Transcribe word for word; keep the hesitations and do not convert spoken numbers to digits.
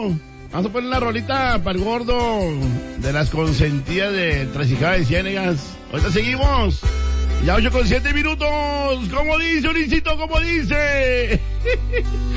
Vamos a poner la rolita para el gordo de las consentidas de Trasijada de Ciénegas. Ahorita seguimos. Ya ocho con siete minutos. ¿Cómo dice, Unicito? ¿Cómo dice?